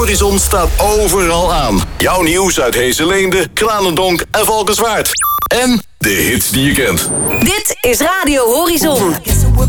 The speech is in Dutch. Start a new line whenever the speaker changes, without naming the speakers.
Horizon staat overal aan. Jouw nieuws uit Heeseleende, Kranendonk en Valkenswaard. En de hits die je kent.
Dit is Radio Horizon.